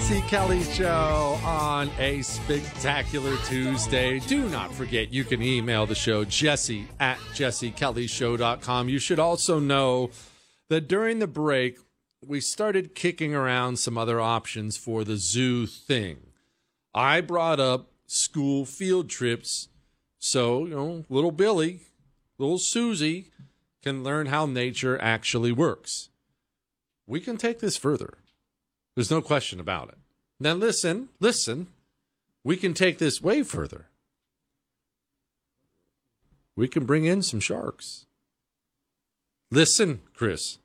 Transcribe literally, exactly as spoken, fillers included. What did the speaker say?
Jesse Kelly Show on a spectacular Tuesday. Do not forget, you can email the show, jesse at jesse kelly show dot com. You should also know that during the break, we started kicking around some other options for the zoo thing. I brought up school field trips so, you know, little Billy, little Susie can learn how nature actually works. We can take this further. There's no question about it. Now listen, listen. We can take this way further. We can bring in some sharks. Listen, Chris.